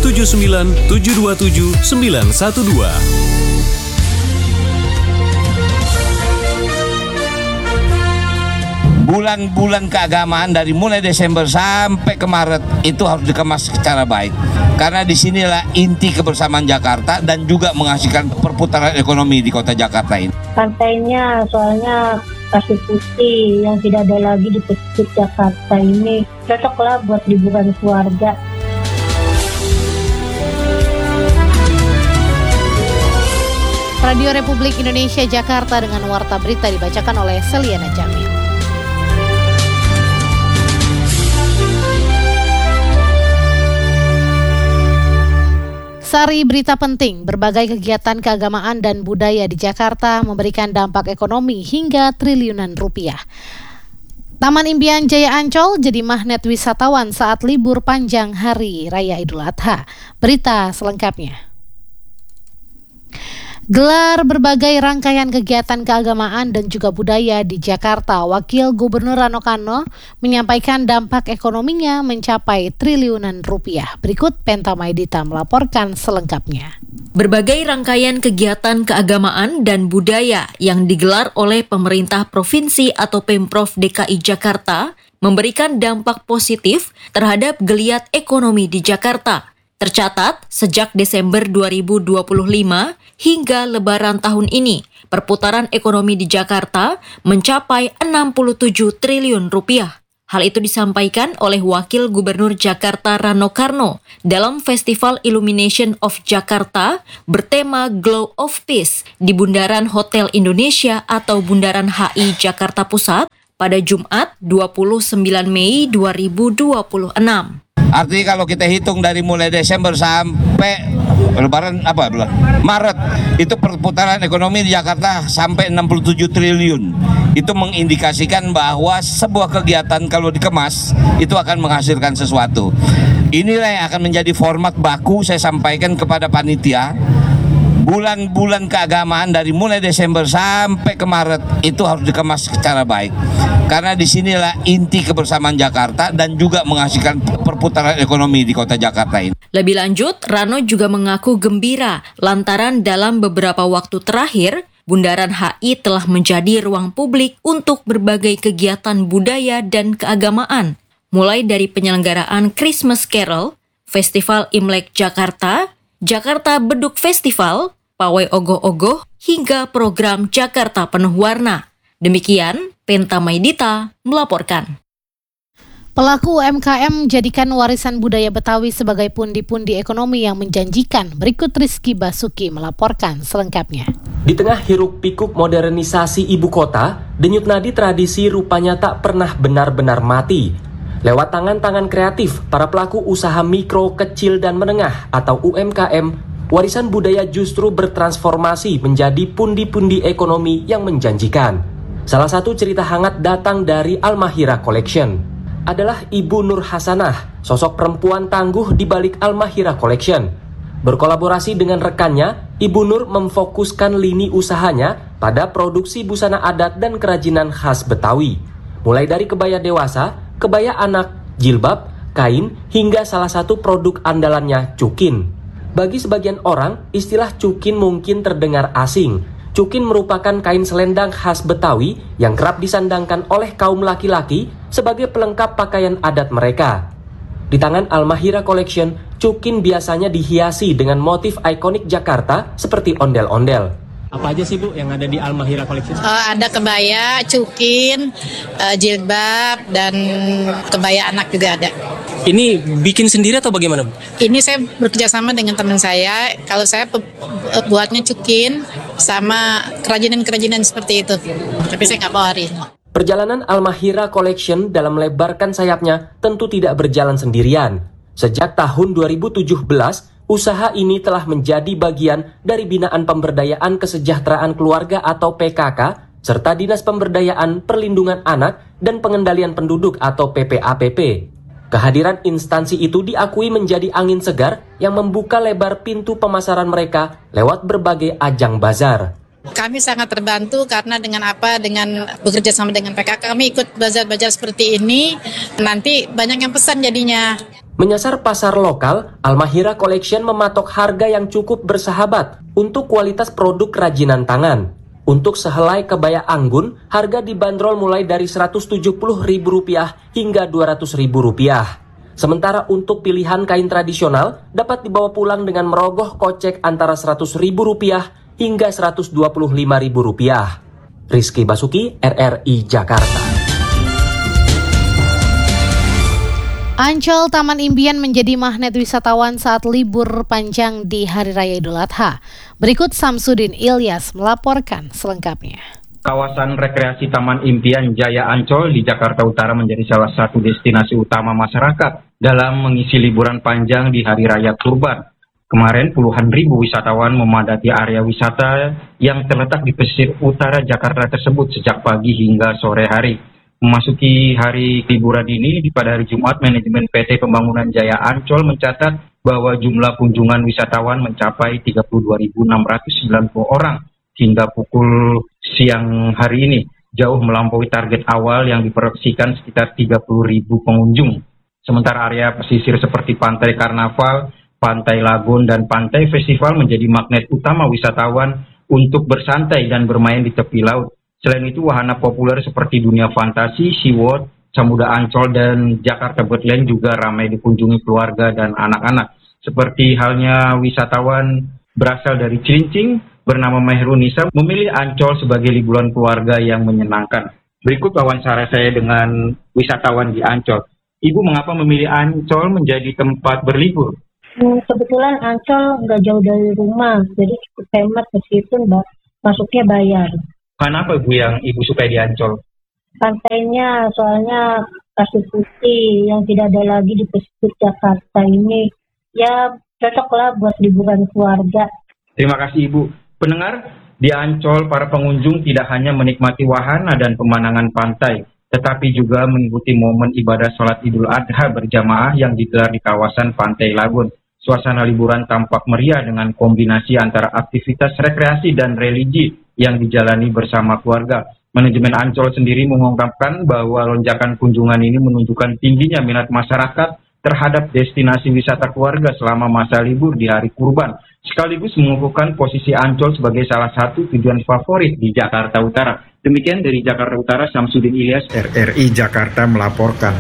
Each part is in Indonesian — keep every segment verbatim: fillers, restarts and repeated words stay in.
tujuh sembilan tujuh dua tujuh sembilan satu dua. Bulan-bulan keagamaan dari mulai Desember sampai ke Maret itu harus dikemas secara baik. Karena disinilah inti kebersamaan Jakarta dan juga menghasilkan perputaran ekonomi di kota Jakarta ini. Pantainya soalnya pasir putih yang tidak ada lagi di pesisir Jakarta ini. Cocoklah buat liburan keluarga. Radio Republik Indonesia Jakarta dengan warta berita dibacakan oleh Seliana Jamil. Sari berita penting, berbagai kegiatan keagamaan dan budaya di Jakarta memberikan dampak ekonomi hingga triliunan rupiah. Taman Impian Jaya Ancol jadi magnet wisatawan saat libur panjang Hari Raya Idul Adha. Berita selengkapnya. Gelar berbagai rangkaian kegiatan keagamaan dan juga budaya di Jakarta, Wakil Gubernur Rano Karno menyampaikan dampak ekonominya mencapai triliunan rupiah. Berikut Penta Maidita melaporkan selengkapnya. Berbagai rangkaian kegiatan keagamaan dan budaya yang digelar oleh pemerintah provinsi atau Pemprov D K I Jakarta memberikan dampak positif terhadap geliat ekonomi di Jakarta. Tercatat, sejak Desember dua ribu dua puluh lima hingga Lebaran tahun ini, perputaran ekonomi di Jakarta mencapai enam puluh tujuh triliun rupiah. Hal itu disampaikan oleh Wakil Gubernur Jakarta Rano Karno dalam Festival Illumination of Jakarta bertema Glow of Peace di Bundaran Hotel Indonesia atau Bundaran H I Jakarta Pusat pada Jumat dua puluh sembilan Mei dua ribu dua puluh enam. Artinya kalau kita hitung dari mulai Desember sampai Lebaran apa bulan Maret, itu perputaran ekonomi di Jakarta sampai enam puluh tujuh triliun. Itu mengindikasikan bahwa sebuah kegiatan kalau dikemas itu akan menghasilkan sesuatu. Inilah yang akan menjadi format baku saya sampaikan kepada panitia. Bulan-bulan keagamaan dari mulai Desember sampai ke Maret itu harus dikemas secara baik. Karena disinilah inti kebersamaan Jakarta dan juga menghasilkan perputaran ekonomi di kota Jakarta ini. Lebih lanjut, Rano juga mengaku gembira lantaran dalam beberapa waktu terakhir, Bundaran H I telah menjadi ruang publik untuk berbagai kegiatan budaya dan keagamaan. Mulai dari penyelenggaraan Christmas Carol, Festival Imlek Jakarta, Jakarta Beduk Festival, Pawai Ogoh-Ogoh, hingga program Jakarta Penuh Warna. Demikian, Penta Maidita melaporkan. Pelaku U M K M jadikan warisan budaya Betawi sebagai pundi-pundi ekonomi yang menjanjikan. Berikut Rizky Basuki melaporkan selengkapnya. Di tengah hiruk-pikuk modernisasi ibu kota, denyut nadi tradisi rupanya tak pernah benar-benar mati. Lewat tangan-tangan kreatif, para pelaku usaha mikro, kecil, dan menengah atau U M K M, warisan budaya justru bertransformasi menjadi pundi-pundi ekonomi yang menjanjikan. Salah satu cerita hangat datang dari Al-Mahira Collection. Adalah Ibu Nur Hasanah, sosok perempuan tangguh di balik Al-Mahira Collection. Berkolaborasi dengan rekannya, Ibu Nur memfokuskan lini usahanya pada produksi busana adat dan kerajinan khas Betawi. Mulai dari kebaya dewasa, kebaya anak, jilbab, kain, hingga salah satu produk andalannya, cukin. Bagi sebagian orang, istilah cukin mungkin terdengar asing. Cukin merupakan kain selendang khas Betawi yang kerap disandangkan oleh kaum laki-laki sebagai pelengkap pakaian adat mereka. Di tangan Al-Mahira Collection, cukin biasanya dihiasi dengan motif ikonik Jakarta seperti ondel-ondel. Apa aja sih Bu yang ada di Al-Mahira Collection? Uh, ada kebaya, cukin, uh, jilbab, dan kebaya anak juga ada. Ini bikin sendiri atau bagaimana Bu? Ini saya bekerja sama dengan teman saya. Kalau saya pe- buatnya cukin sama kerajinan-kerajinan seperti itu. Tapi saya nggak bawarin. Perjalanan Al-Mahira Collection dalam melebarkan sayapnya tentu tidak berjalan sendirian. Sejak tahun dua ribu tujuh belas, usaha ini telah menjadi bagian dari Binaan Pemberdayaan Kesejahteraan Keluarga atau P K K, serta Dinas Pemberdayaan Perlindungan Anak dan Pengendalian Penduduk atau P P A P P. Kehadiran instansi itu diakui menjadi angin segar yang membuka lebar pintu pemasaran mereka lewat berbagai ajang bazar. Kami sangat terbantu karena dengan apa, dengan bekerja sama dengan P K K, kami ikut bazar-bazar seperti ini, nanti banyak yang pesan jadinya. Menyasar pasar lokal, Almahira Collection mematok harga yang cukup bersahabat untuk kualitas produk kerajinan tangan. Untuk sehelai kebaya anggun, harga dibanderol mulai dari seratus tujuh puluh ribu rupiah hingga dua ratus ribu rupiah. Sementara untuk pilihan kain tradisional dapat dibawa pulang dengan merogoh kocek antara seratus ribu rupiah hingga seratus dua puluh lima ribu rupiah. Rizky Basuki, R R I Jakarta. Ancol Taman Impian menjadi magnet wisatawan saat libur panjang di Hari Raya Idul Adha. Berikut Samsudin Ilyas melaporkan selengkapnya. Kawasan rekreasi Taman Impian Jaya Ancol di Jakarta Utara menjadi salah satu destinasi utama masyarakat dalam mengisi liburan panjang di Hari Raya Kurban. Kemarin puluhan ribu wisatawan memadati area wisata yang terletak di pesisir utara Jakarta tersebut sejak pagi hingga sore hari. Memasuki hari liburan ini, pada hari Jumat, manajemen P T Pembangunan Jaya Ancol mencatat bahwa jumlah kunjungan wisatawan mencapai tiga puluh dua ribu enam ratus sembilan puluh orang hingga pukul siang hari ini, jauh melampaui target awal yang diproyeksikan sekitar tiga puluh ribu pengunjung. Sementara area pesisir seperti Pantai Karnaval, Pantai Lagun, dan Pantai Festival menjadi magnet utama wisatawan untuk bersantai dan bermain di tepi laut. Selain itu, wahana populer seperti Dunia Fantasi, SeaWorld, Samudra Ancol, dan Jakarta Birdland juga ramai dikunjungi keluarga dan anak-anak. Seperti halnya wisatawan berasal dari Cilincing bernama Mehrunisa memilih Ancol sebagai liburan keluarga yang menyenangkan. Berikut wawancara saya dengan wisatawan di Ancol. Ibu, mengapa memilih Ancol menjadi tempat berlibur? Hmm, kebetulan Ancol nggak jauh dari rumah, jadi cukup hemat meskipun masuknya bayar. Kenapa Ibu yang Ibu suka di Ancol? Pantainya, soalnya pasir putih yang tidak ada lagi di pesisir Jakarta ini. Ya, cocoklah buat liburan keluarga. Terima kasih Ibu. Pendengar, di Ancol para pengunjung tidak hanya menikmati wahana dan pemandangan pantai, tetapi juga mengikuti momen ibadah sholat Idul Adha berjamaah yang digelar di kawasan Pantai Lagun. Suasana liburan tampak meriah dengan kombinasi antara aktivitas rekreasi dan religi yang dijalani bersama keluarga. Manajemen Ancol sendiri mengungkapkan bahwa lonjakan kunjungan ini menunjukkan tingginya minat masyarakat terhadap destinasi wisata keluarga selama masa libur di hari Kurban, sekaligus mengukuhkan posisi Ancol sebagai salah satu tujuan favorit di Jakarta Utara. Demikian dari Jakarta Utara, Samsudin Ilyas, R R I Jakarta melaporkan.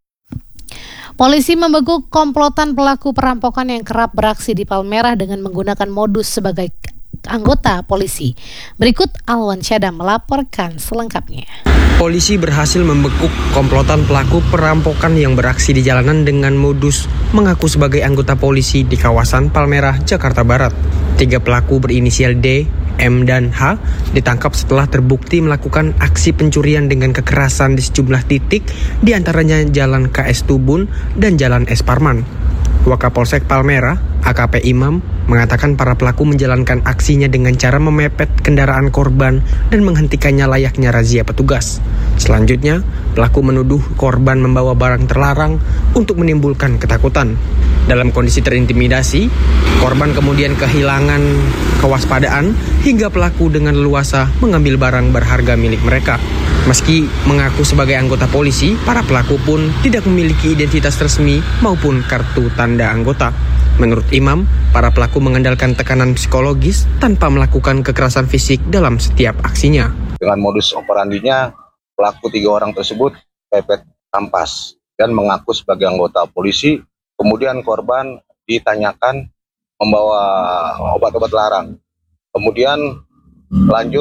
Polisi membekuk komplotan pelaku perampokan yang kerap beraksi di Palmerah dengan menggunakan modus sebagai anggota polisi. Berikut Alwan Syadam melaporkan selengkapnya. Polisi berhasil membekuk komplotan pelaku perampokan yang beraksi di jalanan dengan modus mengaku sebagai anggota polisi di kawasan Palmerah, Jakarta Barat. Tiga pelaku berinisial D, M, dan H ditangkap setelah terbukti melakukan aksi pencurian dengan kekerasan di sejumlah titik, di antaranya Jalan K S Tubun dan Jalan S Parman. Wakapolsek Palmerah, A K P Imam, mengatakan para pelaku menjalankan aksinya dengan cara memepet kendaraan korban dan menghentikannya layaknya razia petugas. Selanjutnya, pelaku menuduh korban membawa barang terlarang untuk menimbulkan ketakutan. Dalam kondisi terintimidasi, korban kemudian kehilangan kewaspadaan hingga pelaku dengan leluasa mengambil barang berharga milik mereka. Meski mengaku sebagai anggota polisi, para pelaku pun tidak memiliki identitas resmi maupun kartu tanda anggota. Menurut Imam, para pelaku mengandalkan tekanan psikologis tanpa melakukan kekerasan fisik dalam setiap aksinya. Dengan modus operandinya, pelaku tiga orang tersebut pepet rampas dan mengaku sebagai anggota polisi. Kemudian korban ditanyakan membawa obat-obat larang. Kemudian lanjut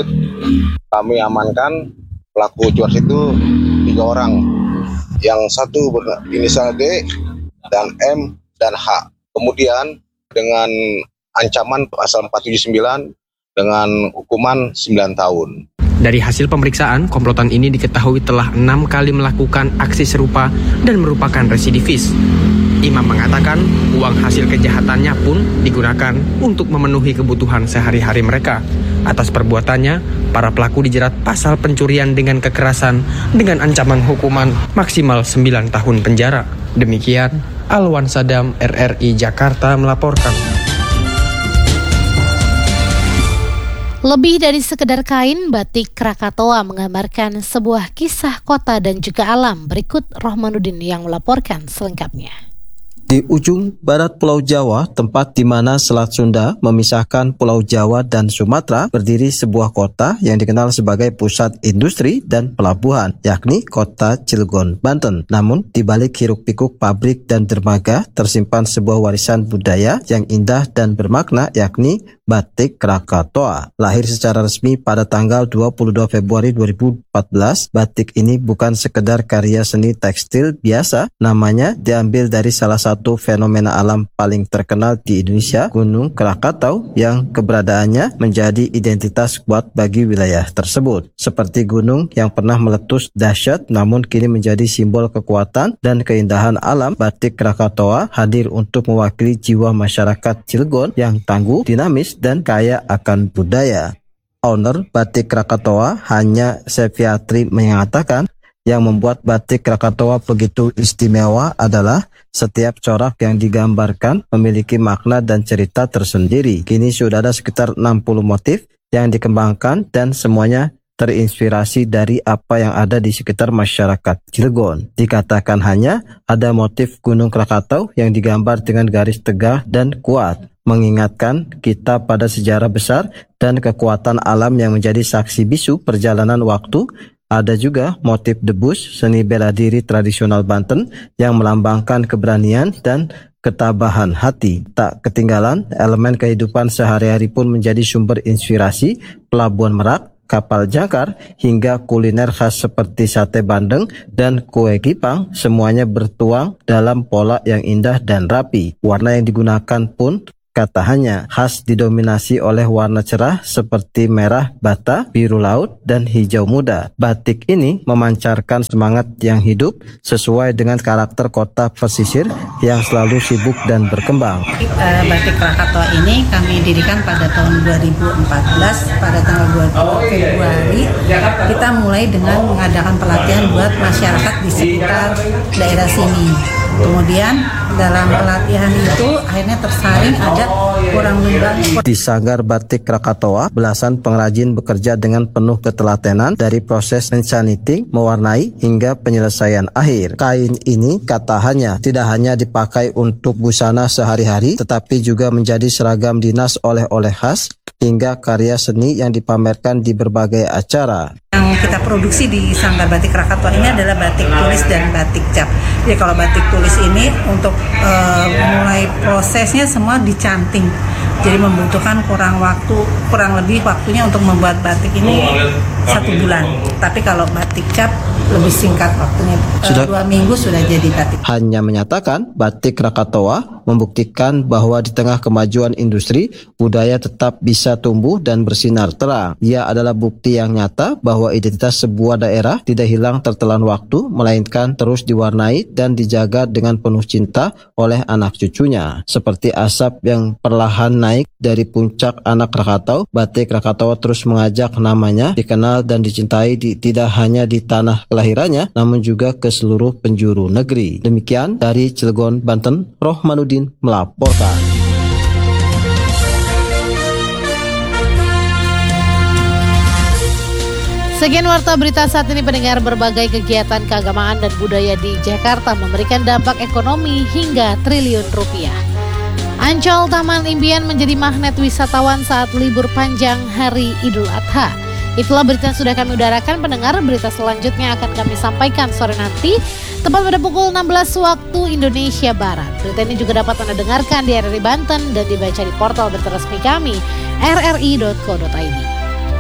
kami amankan pelaku curas itu tiga orang. Yang satu berinisial D dan M dan H. Kemudian dengan ancaman pasal empat tujuh sembilan dengan hukuman sembilan tahun. Dari hasil pemeriksaan, komplotan ini diketahui telah enam kali melakukan aksi serupa dan merupakan residivis. Imam mengatakan uang hasil kejahatannya pun digunakan untuk memenuhi kebutuhan sehari-hari mereka. Atas perbuatannya, para pelaku dijerat pasal pencurian dengan kekerasan dengan ancaman hukuman maksimal sembilan tahun penjara. Demikian, Alwan Sadam, R R I Jakarta melaporkan. Lebih dari sekedar kain, batik Krakatoa menggambarkan sebuah kisah kota dan juga alam. Berikut Rohmanuddin yang melaporkan selengkapnya. Di ujung barat Pulau Jawa, tempat di mana Selat Sunda memisahkan Pulau Jawa dan Sumatera, berdiri sebuah kota yang dikenal sebagai pusat industri dan pelabuhan, yakni kota Cilegon, Banten. Namun, di balik hiruk-pikuk pabrik dan dermaga, tersimpan sebuah warisan budaya yang indah dan bermakna, yakni Batik Krakatoa. Lahir secara resmi pada tanggal dua puluh dua Februari dua ribu empat belas, batik ini bukan sekedar karya seni tekstil biasa, namanya diambil dari salah satu fenomena alam paling terkenal di Indonesia, Gunung Krakatau, yang keberadaannya menjadi identitas kuat bagi wilayah tersebut. Seperti gunung yang pernah meletus dahsyat namun kini menjadi simbol kekuatan dan keindahan alam, Batik Krakatoa hadir untuk mewakili jiwa masyarakat Cilegon yang tangguh, dinamis, dan kaya akan budaya. Owner Batik Krakatoa, Hanya Seviatri, mengatakan yang membuat Batik Krakatoa begitu istimewa adalah setiap corak yang digambarkan memiliki makna dan cerita tersendiri. Kini sudah ada sekitar enam puluh motif yang dikembangkan dan semuanya terinspirasi dari apa yang ada di sekitar masyarakat Cilegon. Dikatakan hanya ada motif Gunung Krakatau yang digambar dengan garis tegak dan kuat, mengingatkan kita pada sejarah besar dan kekuatan alam yang menjadi saksi bisu perjalanan waktu. Ada juga motif debus, seni bela diri tradisional Banten yang melambangkan keberanian dan ketabahan hati. Tak ketinggalan, elemen kehidupan sehari-hari pun menjadi sumber inspirasi. Pelabuhan Merak, kapal jangkar, hingga kuliner khas seperti sate bandeng dan kue kipang, semuanya bertuang dalam pola yang indah dan rapi. Warna yang digunakan pun kata Hanya khas didominasi oleh warna cerah seperti merah bata, biru laut, dan hijau muda. Batik ini memancarkan semangat yang hidup sesuai dengan karakter kota pesisir yang selalu sibuk dan berkembang. Batik Krakatoa ini kami dirikan pada tahun dua ribu empat belas, pada tanggal dua puluh dua Februari. Kita mulai dengan mengadakan pelatihan buat masyarakat di sekitar daerah sini. Kemudian dalam pelatihan itu akhirnya tersaring ada kurang lebih. Di Sanggar Batik Krakatoa, belasan pengrajin bekerja dengan penuh ketelatenan dari proses enchanting, mewarnai, hingga penyelesaian akhir. Kain ini, kata Hanya, tidak hanya dipakai untuk busana sehari-hari, tetapi juga menjadi seragam dinas, oleh-oleh khas, hingga karya seni yang dipamerkan di berbagai acara. Yang kita produksi di Sanggar Batik Krakatoa ini adalah batik tulis dan batik cap. Jadi kalau batik tulis ini untuk uh, mulai prosesnya semua dicanting. Jadi membutuhkan kurang waktu, kurang lebih waktunya untuk membuat batik ini satu bulan. Tapi kalau batik cap lebih singkat waktunya, sudah, uh, dua minggu sudah jadi batik. Hanya menyatakan Batik Krakatoa membuktikan bahwa di tengah kemajuan industri, budaya tetap bisa tumbuh dan bersinar terang. Ia adalah bukti yang nyata bahwa identitas sebuah daerah tidak hilang tertelan waktu, melainkan terus diwarnai dan dijaga dengan penuh cinta oleh anak cucunya. Seperti asap yang perlahan naik dari puncak anak Krakatau, Batik Krakatoa terus mengajak namanya dikenal dan dicintai di, tidak hanya di tanah kelahirannya, namun juga ke seluruh penjuru negeri. Demikian dari Cilegon, Banten, Rohmanuddin melaporkan. Sekian warta berita saat ini pendengar. Berbagai kegiatan keagamaan dan budaya di Jakarta memberikan dampak ekonomi hingga triliun rupiah. Ancol Taman Impian menjadi magnet wisatawan saat libur panjang Hari Idul Adha. Itulah berita yang sudah kami udarakan pendengar. Berita selanjutnya akan kami sampaikan sore nanti, tepat pada pukul enam belas waktu Indonesia Barat. Berita ini juga dapat Anda dengarkan di R R I Banten dan dibaca di portal berita resmi kami r r i dot co dot i d.